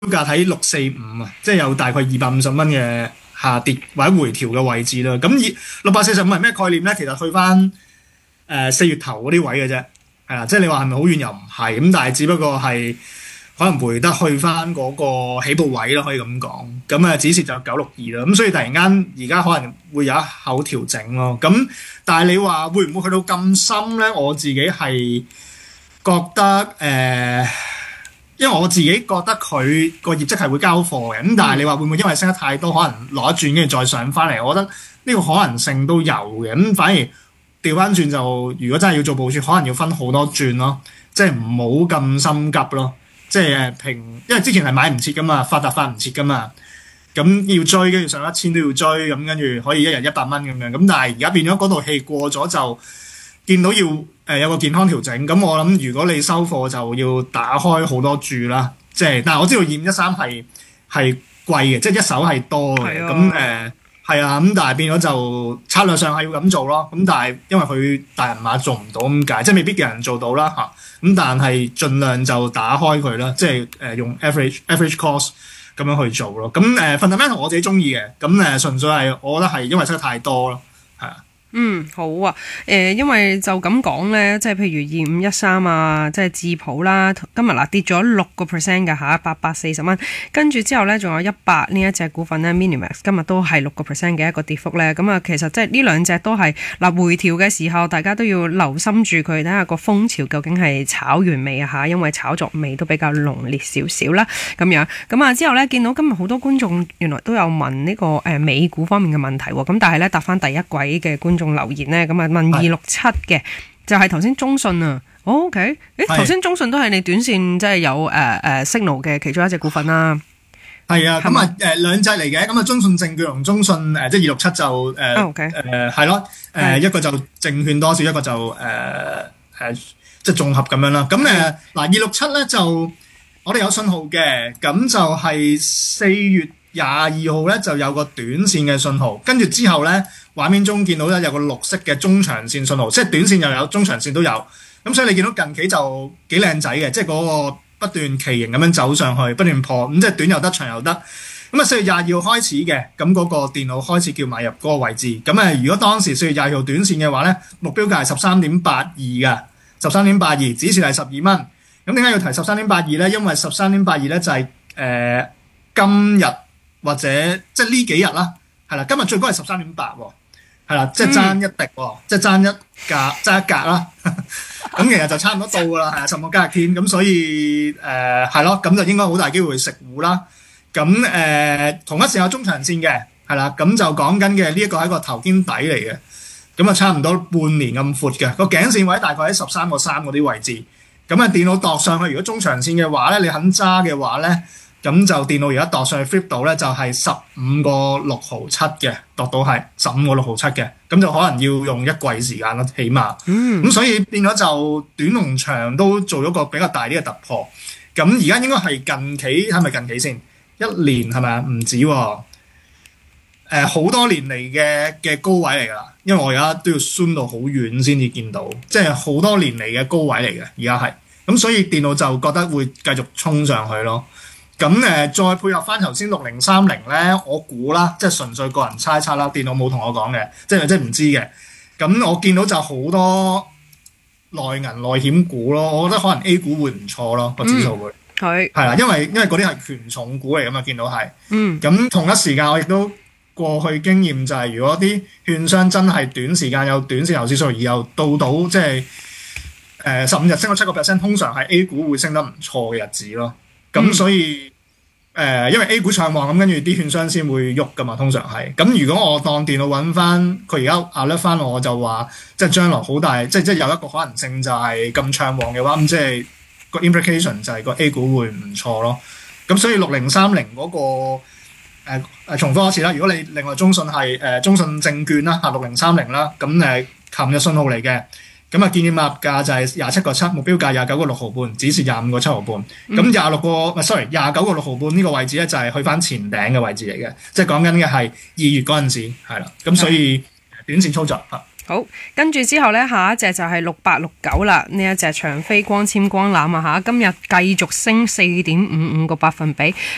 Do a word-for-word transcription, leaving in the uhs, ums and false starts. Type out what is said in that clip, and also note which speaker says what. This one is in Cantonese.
Speaker 1: 價喺六四五啊，即係有大概二百五十蚊嘅下跌或者回調嘅位置啦。咁而六百四十五係咩概念咧？其實去翻誒四月頭嗰啲位嘅啫，係啦，即係你話係咪好遠又唔係咁，但係只不過係可能回得去翻嗰個起步位咯，可以咁講。咁啊，止蝕就九六二啦。咁所以突然間而家可能會有一口調整咯。咁但係你話會唔會去到咁深咧？我自己係覺得誒。呃因為我自己覺得佢個業績係會交貨嘅，咁但係你話會唔會因為升得太多，可能攞一轉跟住再上翻嚟？我覺得呢個可能性都有嘅。咁反而調翻轉就，如果真係要做部署，可能要分好多轉咯，即係唔好咁心急咯。即係誒平，因為之前係買唔切噶嘛，發達發唔切噶嘛，咁要追跟住上一千都要追，咁跟住可以一日一百蚊咁樣。咁但係而家變咗嗰道氣過咗就見到要誒、呃、有個健康調整，咁我諗如果你收貨就要打開好多注啦，即係但係我知道二五一三係係貴嘅，即係一手係多嘅，咁誒係啊，咁但係變咗就策略上係要咁做咯，咁但係因為佢大人馬做唔到咁解，即係未必有人做到啦嚇，咁但係盡量就打開佢啦，即係誒、呃、用 average average cost 咁樣去做咯，咁誒 fundamental 我自己中意嘅，咁誒、呃、純粹係我覺得係因為升得太多咯，係啊。
Speaker 2: 嗯，好啊，誒、呃，因為就咁講咧，即係譬如二五一三啊，即係智普啦，今日嗱跌咗六個 percent 嘅吓，八百四十蚊，跟住之後咧，仲有一百呢一隻股份咧 ，Minimax 今日都係六個 percent 嘅一個跌幅咧，咁啊，其實即係呢兩隻都係嗱回調嘅時候，大家都要留心住佢，睇下個風潮究竟係炒完未啊吓，因為炒作味都比較濃烈少少啦，咁樣，咁啊之後咧見到今日好多觀眾原來都有問呢、這個誒、呃、美股方面嘅問題，咁但係咧答翻第一位嘅觀眾仲留言咧，咁啊問二六七嘅，就係頭先中信啊。哦 OK， 誒頭先中信都係你短線即係有誒誒、呃、signal 嘅其中一隻股份啦。
Speaker 1: 係啊，咁啊誒兩隻嚟嘅，咁啊中信證券同中信誒、呃、即係二六七就誒誒係咯，誒一個就證券多少，一個就誒誒、呃、即係綜合咁樣啦。咁誒嗱二六七咧就我哋有信號嘅，咁就係四月廿二號咧就有個短線嘅信號，跟住之後咧畫面中見到咧有個綠色嘅中長線信號，即係短線又有，中長線都有。咁所以你見到近期就幾靚仔嘅，即係嗰個不斷旗形咁樣走上去，不斷破，咁即係短又得，長又得。咁啊四月廿二號開始嘅，咁嗰個電腦開始叫買入嗰個位置。咁啊如果當時四月廿二號短線嘅話咧，目標價係十三點八二嘅，十三點八二，指示係十二蚊。咁點解要提十三點八二咧？因為十三點八二咧就係、是、誒、呃、今日。或者即係呢幾日啦，係啦，今日最高係十三點八喎，係啦，即係爭一滴喎，嗯、即係爭一格，爭一格啦。咁其實就差唔多到㗎啦，係啊，十個交易天，咁所以誒係咯，咁就應該好大機會食糊啦。咁誒、呃、同一時間有中長線嘅，係啦，咁就講緊嘅呢一個係一個頭肩底嚟嘅，咁啊差唔多半年咁闊嘅個頸線位大概喺十三個三嗰啲位置。咁啊電腦度上去，如果中長線嘅話咧，你肯揸嘅話咧。咁就電腦而家度上去 flip 到咧，就係十五個六毫七嘅，度到係十五個六毫七嘅，咁就可能要用一季時間咯，起碼。嗯。咁所以變咗就短同長都做咗個比較大啲嘅突破。咁而家應該係近期，係咪近期先？一年係咪啊？唔止喎。誒、呃，好多年嚟嘅嘅高位嚟㗎啦，因為我而家都要 zoom 到好遠先至見到，即係好多年嚟嘅高位嚟嘅，而家係。咁所以電腦就覺得會繼續衝上去咯。咁誒、呃，再配合翻頭先六零三零咧，我估啦，即係純粹個人猜測啦，電腦冇同我講嘅，即係即係唔知嘅。咁我見到就好多內銀內險股咯，我覺得可能 A 股會唔錯咯，個指數會係係啦，因為因為嗰啲係權重股嚟㗎嘛，見到係。嗯。咁同一時間我亦都過去經驗就係、是，如果啲券商真係短時間有短線牛市數，而又到到即係誒十五日升咗七個 percent， 通常係 A 股會升得唔錯嘅日子咯。咁、嗯、所以誒、呃，因為 A 股暢旺，咁跟住啲券商先會喐噶嘛，通常係。咁如果我當電腦揾翻佢而家 alert 翻我，就話即係將來好大，即係即係有一個可能性就係咁暢旺嘅話，咁即係個 implication 就係個 A 股會唔錯咯。咁所以六零三零嗰個誒、呃、重複一次啦。如果你另外中信係誒、呃、中信證券啦，嚇六零三零啦，咁誒琴日信號嚟嘅。咁啊，建議買入價就係廿七個七，目標價廿九個六毫半，止蝕廿五個七毫半。咁廿六個唔係 sorry，廿九個六毫半呢個位置咧就係去翻前頂嘅位置嚟嘅，即係講緊嘅係二月嗰陣時係啦。咁所以短線操作嚇。
Speaker 2: 好，跟住之後咧，下一隻就係六八六九啦。呢一隻長飛光纖光纜啊嚇，今日繼續升四點五五個百分比。